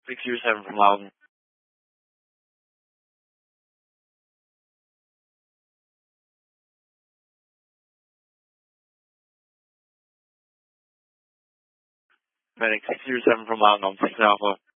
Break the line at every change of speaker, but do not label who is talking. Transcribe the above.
607 from Loudon. Medic 607 from Loudon on 6 Alpha.